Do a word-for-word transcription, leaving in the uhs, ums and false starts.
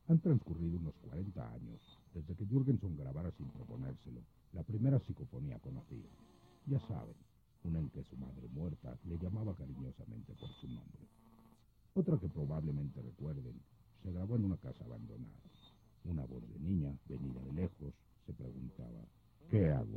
Han transcurrido unos cuarenta años desde que Jürgenson grabara sin proponérselo la primera psicofonía conocida. Ya saben, una en que su madre muerta le llamaba cariñosamente por su nombre. Otra que probablemente recuerden se grabó en una casa abandonada. Una voz de niña, venida de lejos, se preguntaba: ¿qué hago